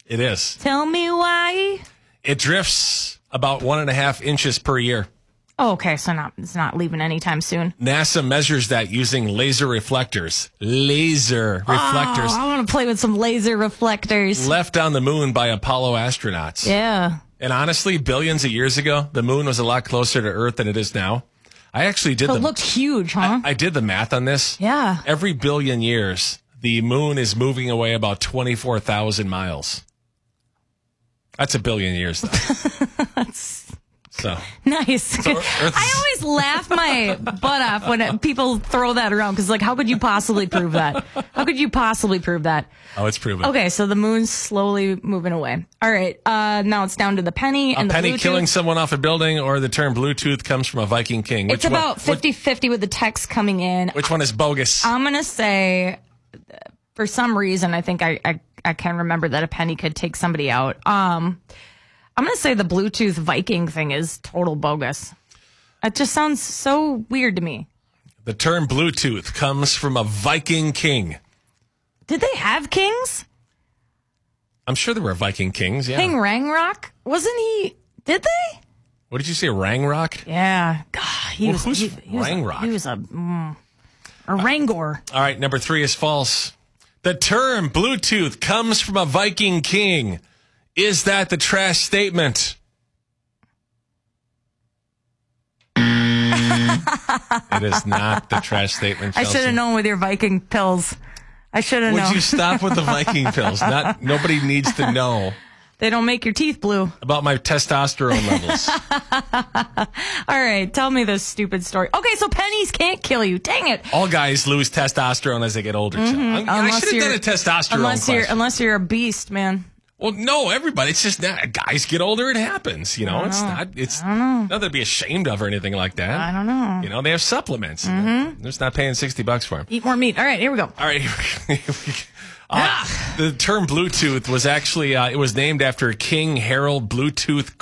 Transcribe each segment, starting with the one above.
It is. Tell me why. It drifts about 1.5 inches per year. Oh, okay, so it's not leaving anytime soon. NASA measures that using laser reflectors. Laser reflectors. Oh, I want to play with some laser reflectors. Left on the moon by Apollo astronauts. Yeah. And honestly, billions of years ago, the moon was a lot closer to Earth than it is now. I actually did It looked huge, huh? I did the math on this. Yeah. Every billion years, the moon is moving away about 24,000 miles. That's a billion years, though. So nice. I always laugh my butt off when people throw that around because, like, how could you possibly prove that? How could you possibly prove that? Oh, it's proven. Okay, so the moon's slowly moving away. All right, now it's down to the penny and the penny Bluetooth. killing someone off a building, or the term Bluetooth comes from a Viking king. It's about 50-50 with the text coming in. Which one is bogus? I'm going to say, for some reason, I think I can remember that a penny could take somebody out. I'm going to say the Bluetooth Viking thing is total bogus. It just sounds so weird to me. The term Bluetooth comes from a Viking king. Did they have kings? I'm sure there were Viking kings, yeah. King Rangrock? Wasn't he? Did they? What did you say, Rangrock? Yeah. God, Who's Rangrock? He was a Rangor. All right, number 3 is false. The term Bluetooth comes from a Viking king. Is that the trash statement? It is not the trash statement, Chelsea. I should have known with your Viking pills. I should have known. Would you stop with the Viking pills? Nobody needs to know. They don't make your teeth blue. About my testosterone levels. All right, tell me this stupid story. Okay, so pennies can't kill you. Dang it. All guys lose testosterone as they get older. Mm-hmm. I should have done a testosterone question. Unless you're a beast, man. Well, no, everybody. It's just that guys get older. It happens. You know, it's nothing to be ashamed of or anything like that. I don't know. You know, they have supplements. Mm-hmm. They're just not paying $60 for them. Eat more meat. All right, here we go. All right. The term Bluetooth was actually, it was named after King Harold Bluetooth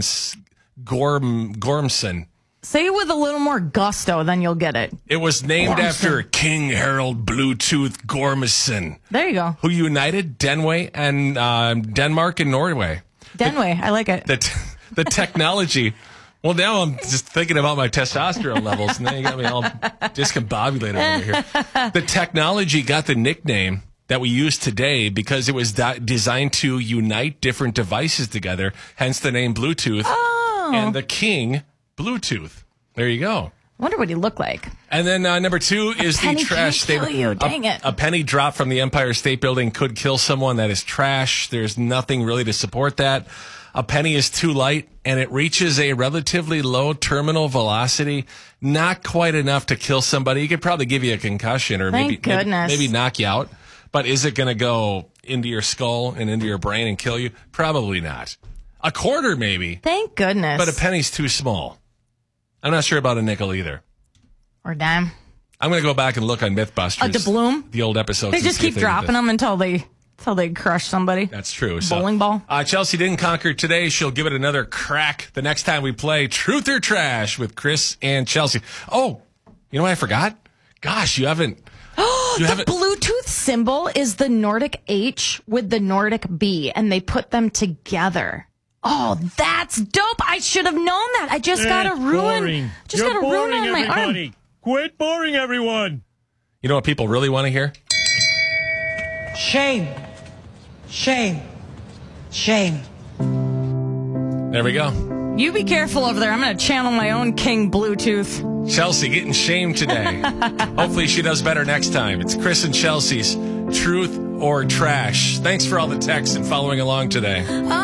Gormson. Say it with a little more gusto, then you'll get it. It was named after King Harold Bluetooth Gormson. There you go. Who united Denway and Denmark and Norway. Denway, I like it. The technology. Well, now I'm just thinking about my testosterone levels, and then you got me all discombobulated over here. The technology got the nickname that we use today because it was designed to unite different devices together, hence the name Bluetooth. Oh. And the king, Bluetooth. There you go. Wonder what he looked like. And then number 2 is the trash statement. Kill you. Dang it. A penny dropped from the Empire State Building could kill someone. That is trash. There's nothing really to support that. A penny is too light, and it reaches a relatively low terminal velocity. Not quite enough to kill somebody. It could probably give you a concussion or maybe knock you out. But is it going to go into your skull and into your brain and kill you? Probably not. A quarter, maybe. Thank goodness. But a penny's too small. I'm not sure about a nickel either. Or a dime. I'm going to go back and look on Mythbusters. A doubloon? The old episodes. They just keep dropping them until they crush somebody. That's true. Bowling ball. Chelsea didn't conquer today. She'll give it another crack the next time we play Truth or Trash with Chris and Chelsea. Oh, you know what I forgot? Gosh, you haven't. The Bluetooth symbol is the Nordic H with the Nordic B, and they put them together. Oh, that's dope. I should have known that. I just got a ruin. Just got a ruin on my arm. Quit boring everyone. You know what people really want to hear? Shame. Shame. Shame. There we go. You be careful over there. I'm going to channel my own King Bluetooth. Chelsea getting shamed today. Hopefully she does better next time. It's Chris and Chelsea's Truth or Trash. Thanks for all the texts and following along today.